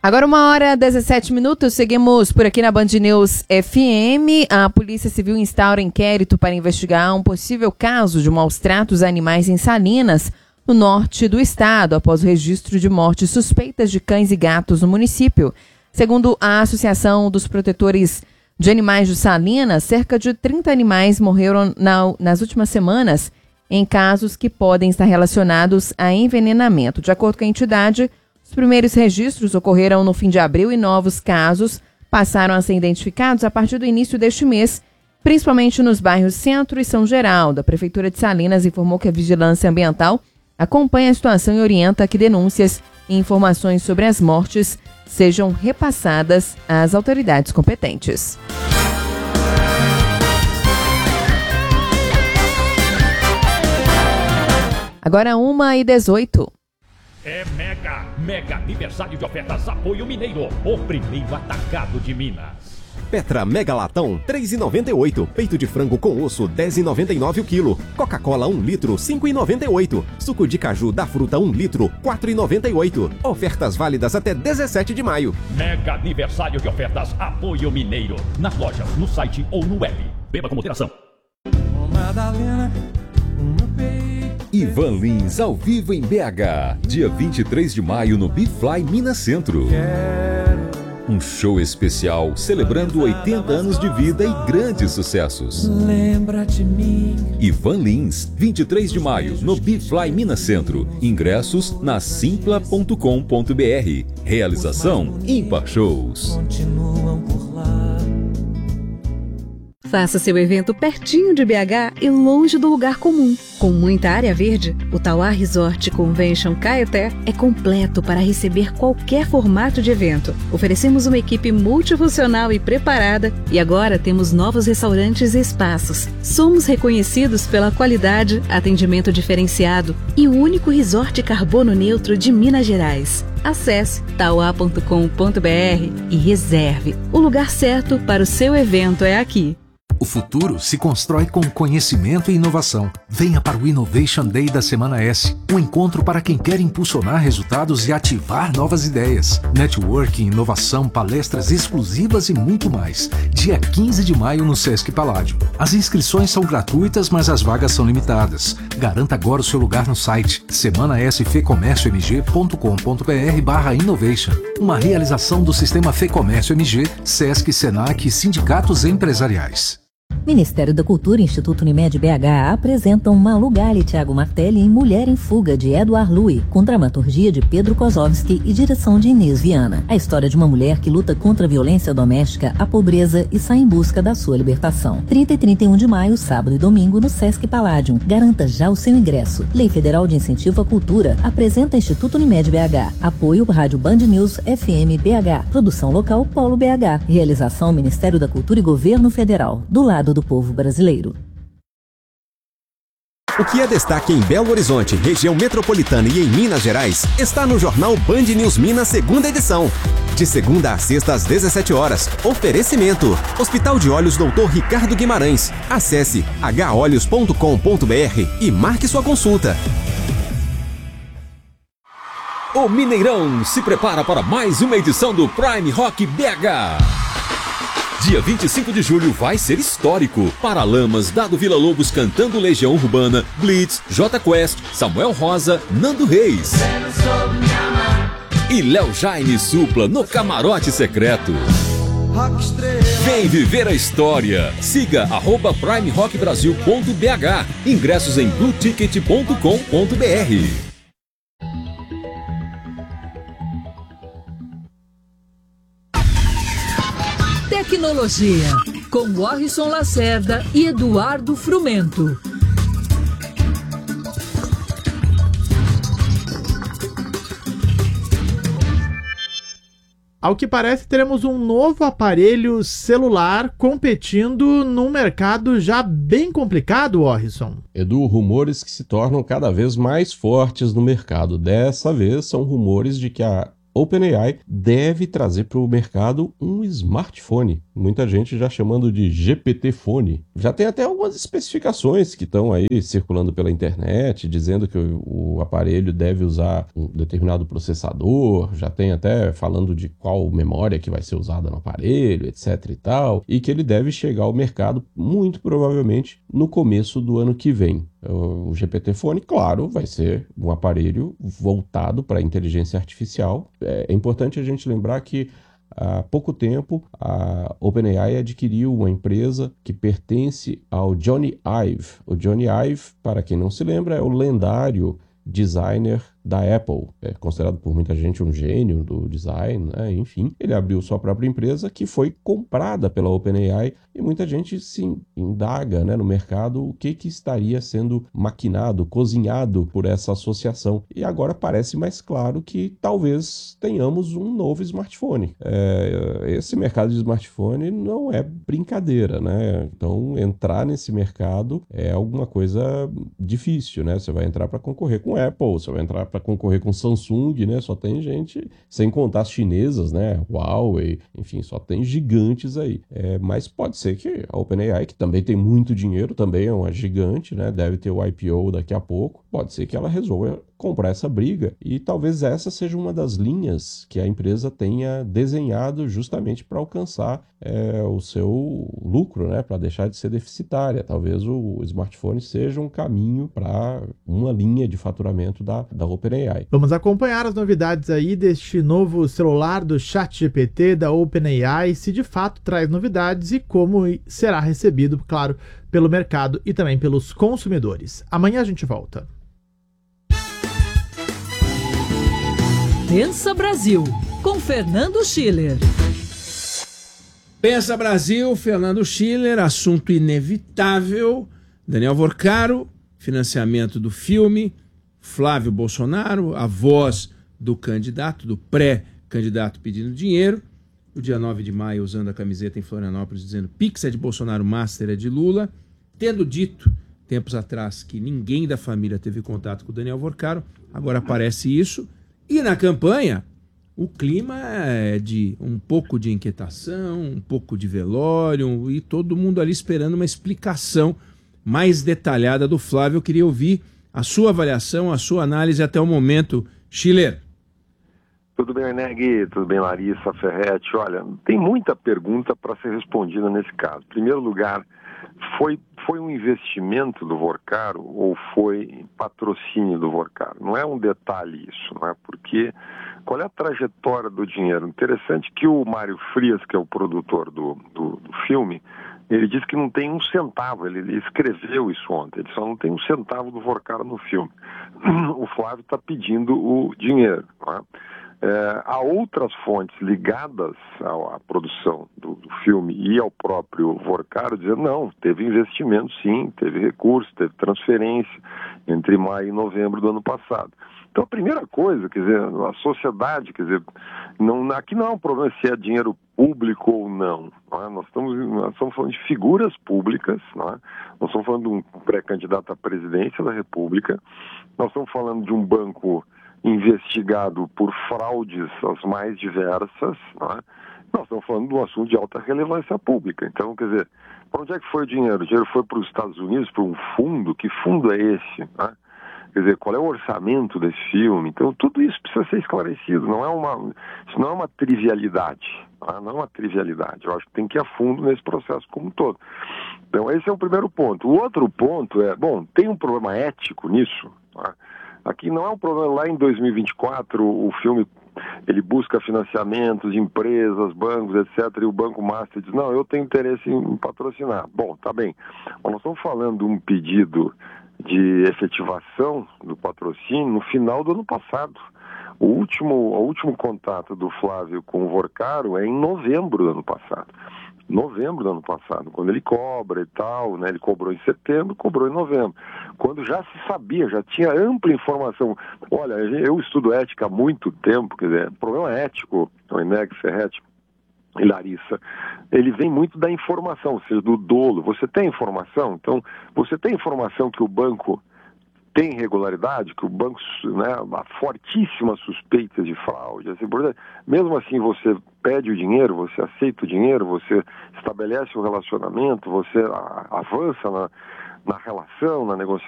Agora 1h17, seguimos por aqui na Band News FM. A Polícia Civil instaura inquérito para investigar um possível caso de maus tratos a animais em Salinas, no norte do estado, após o registro de mortes suspeitas de cães e gatos no município. Segundo a Associação dos Protetores de Animais de Salinas, cerca de 30 animais morreram nas últimas semanas em casos que podem estar relacionados a envenenamento. De acordo com a entidade, os primeiros registros ocorreram no fim de abril e novos casos passaram a ser identificados a partir do início deste mês, principalmente nos bairros Centro e São Geraldo. A Prefeitura de Salinas informou que a Vigilância Ambiental acompanha a situação e orienta que denúncias e informações sobre as mortes sejam repassadas às autoridades competentes. Agora 1h18. É mega aniversário de ofertas Apoio Mineiro, o primeiro atacado de Minas. Petra Mega Latão, R$ 3,98. Peito de frango com osso, R$ 10,99 o quilo. Coca-Cola 1 litro, R$ 5,98. Suco de caju da fruta 1 litro, R$ 4,98. Ofertas válidas até 17 de maio. Mega aniversário de ofertas Apoio Mineiro. Nas lojas, no site ou no web. Beba com moderação. Ivan Lins ao vivo em BH, dia 23 de maio no Bifly Minas Centro. Um show especial celebrando 80 anos de vida e grandes sucessos. Lembra de mim. Ivan Lins, 23 de maio no Bifly Minas Centro. Ingressos na simpla.com.br. Realização Ímpar Shows. Continuam por lá. Faça seu evento pertinho de BH e longe do lugar comum. Com muita área verde, o Tauá Resort Convention Caeté é completo para receber qualquer formato de evento. Oferecemos uma equipe multifuncional e preparada e agora temos novos restaurantes e espaços. Somos reconhecidos pela qualidade, atendimento diferenciado e o único resort carbono neutro de Minas Gerais. Acesse tauá.com.br e reserve. O lugar certo para o seu evento é aqui. O futuro se constrói com conhecimento e inovação. Venha para o Innovation Day da Semana S, um encontro para quem quer impulsionar resultados e ativar novas ideias. Networking, inovação, palestras exclusivas e muito mais. Dia 15 de maio no Sesc Palladium. As inscrições são gratuitas, mas as vagas são limitadas. Garanta agora o seu lugar no site semanasfecomércioMG.com.br/innovation. Uma realização do Sistema Fecomércio MG, Sesc, Senac e sindicatos empresariais. Ministério da Cultura e Instituto Unimed BH apresentam Malu Gali e Thiago Martelli em Mulher em Fuga, de Edouard Louis, com dramaturgia de Pedro Kozovski e direção de Inês Viana. A história de uma mulher que luta contra a violência doméstica, a pobreza e sai em busca da sua libertação. 30 e 31 de maio, sábado e domingo, no Sesc Palladium. Garanta já o seu ingresso. Lei Federal de Incentivo à Cultura. Apresenta Instituto Unimed BH. Apoio Rádio Band News FM BH. Produção local Polo BH. Realização Ministério da Cultura e Governo Federal. Do lado do povo brasileiro. O que é destaque em Belo Horizonte, região metropolitana e em Minas Gerais, está no jornal Band News Minas, segunda edição. De segunda a sexta às 17 horas. Oferecimento: Hospital de Olhos Dr. Ricardo Guimarães. Acesse holhos.com.br e marque sua consulta. O Mineirão se prepara para mais uma edição do Prime Rock BH. Dia 25 de julho vai ser histórico. Paralamas, Dado Villa-Lobos cantando Legião Urbana, Blitz, J Quest, Samuel Rosa, Nando Reis. E Léo Jaime Supla no Camarote Secreto. Vem viver a história. Siga @primerockbrasil.bh. Ingressos em blueticket.com.br. Tecnologia, com Warrison Lacerda e Eduardo Frumento. Ao que parece, teremos um novo aparelho celular competindo num mercado já bem complicado, Warrison. Edu, rumores que se tornam cada vez mais fortes no mercado. Dessa vez, são rumores de que a OpenAI deve trazer para o mercado um smartphone. Muita gente já chamando de GPT-fone. Já tem até algumas especificações que estão aí circulando pela internet, dizendo que o aparelho deve usar um determinado processador, já tem até falando de qual memória que vai ser usada no aparelho, etc e tal, e que ele deve chegar ao mercado muito provavelmente no começo do ano que vem. O GPT-fone, claro, vai ser um aparelho voltado para a inteligência artificial. É importante a gente lembrar que há pouco tempo a OpenAI adquiriu uma empresa que pertence ao Johnny Ive. O Johnny Ive, para quem não se lembra, é o lendário designer da Apple, é considerado por muita gente um gênio do design, né? Enfim, ele abriu sua própria empresa que foi comprada pela OpenAI e muita gente se indaga, né, no mercado o que estaria sendo maquinado, cozinhado por essa associação. E agora parece mais claro que talvez tenhamos um novo smartphone. Esse mercado de smartphone não é brincadeira, né? Então entrar nesse mercado é alguma coisa difícil, né? Você vai entrar para concorrer com Apple, você vai entrar para concorrer com Samsung, né? Só tem gente, sem contar as chinesas, né? Huawei, enfim, só tem gigantes aí. Mas pode ser que a OpenAI, que também tem muito dinheiro, também é uma gigante, né? Deve ter o IPO daqui a pouco. Pode ser que ela resolva comprar essa briga e talvez essa seja uma das linhas que a empresa tenha desenhado justamente para alcançar o seu lucro, né? Para deixar de ser deficitária. Talvez o smartphone seja um caminho para uma linha de faturamento da OpenAI. Vamos acompanhar as novidades aí deste novo celular do ChatGPT da OpenAI, se de fato traz novidades e como será recebido, claro, pelo mercado e também pelos consumidores. Amanhã a gente volta. Pensa Brasil, com Fernando Schiller. Pensa Brasil, Fernando Schiller, assunto inevitável. Daniel Vorcaro, financiamento do filme. Flávio Bolsonaro, a voz do candidato, do pré-candidato pedindo dinheiro. No dia 9 de maio, usando a camiseta em Florianópolis, dizendo Pix é de Bolsonaro, Master é de Lula. Tendo dito, tempos atrás, que ninguém da família teve contato com o Daniel Vorcaro, agora aparece isso. E na campanha, o clima é de um pouco de inquietação, um pouco de velório, e todo mundo ali esperando uma explicação mais detalhada do Flávio. Eu queria ouvir a sua avaliação, a sua análise até o momento. Schiller. Tudo bem, Neg? Tudo bem, Larissa, Ferretti? Olha, tem muita pergunta para ser respondida nesse caso. Em primeiro lugar, foi um investimento do Vorcaro ou foi patrocínio do Vorcaro? Não é um detalhe isso, não é? Porque qual é a trajetória do dinheiro? Interessante que o Mário Frias, que é o produtor do filme, ele disse que não tem um centavo, ele escreveu isso ontem, ele só não tem um centavo do Vorcaro no filme. O Flávio está pedindo o dinheiro, não é? Há outras fontes ligadas à produção do filme e ao próprio Vorcaro dizendo não, teve investimento sim, teve recurso, teve transferência entre maio e novembro do ano passado. Então a primeira coisa, quer dizer, a sociedade, quer dizer, aqui não é um problema se é dinheiro público ou não, não é? Nós estamos falando de figuras públicas, não é? Nós estamos falando de um pré-candidato à presidência da República, nós estamos falando de um banco investigado por fraudes as mais diversas, não é? Nós estamos falando de um assunto de alta relevância pública. Então, quer dizer, para onde é que foi o dinheiro? O dinheiro foi para os Estados Unidos, para um fundo? Que fundo é esse? Não é? Quer dizer, qual é o orçamento desse filme? Então, tudo isso precisa ser esclarecido. Isso não é uma trivialidade. Não é uma trivialidade. Eu acho que tem que ir a fundo nesse processo como um todo. Então, esse é o primeiro ponto. O outro ponto é, tem um problema ético nisso, não é? Aqui não é um problema, lá em 2024 o filme ele busca financiamentos de empresas, bancos, etc. E o Banco Master diz, não, eu tenho interesse em patrocinar. Bom, tá bem. Mas nós estamos falando de um pedido de efetivação do patrocínio no final do ano passado. O último contato do Flávio com o Vorcaro é em novembro do ano passado. Quando ele cobra e tal, né? Ele cobrou em setembro, cobrou em novembro. Quando já se sabia, já tinha ampla informação. Olha, eu estudo ética há muito tempo, quer dizer, problema ético, Eneg, Ferretti e Larissa, ele vem muito da informação, ou seja, do dolo. Você tem informação? Então, você tem informação que o banco tem irregularidade, que o banco, né, há fortíssimas suspeitas de fraude, assim, mesmo assim você pede o dinheiro, você aceita o dinheiro, você estabelece o relacionamento, você avança na relação, na negociação,